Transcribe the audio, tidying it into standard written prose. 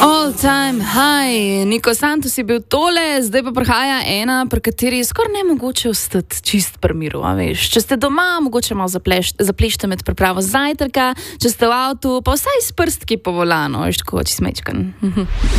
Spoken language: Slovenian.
All time high, Niko Santos je bil tole, zdaj pa prihaja ena, pri kateri je skoraj nemogoče ostati čist pri miru, a veš. Če ste doma, mogoče malo zaplešite med pripravo zajtrka, če ste v avtu, pa vsaj s prstki po volanu, veš, tako čist mečkan.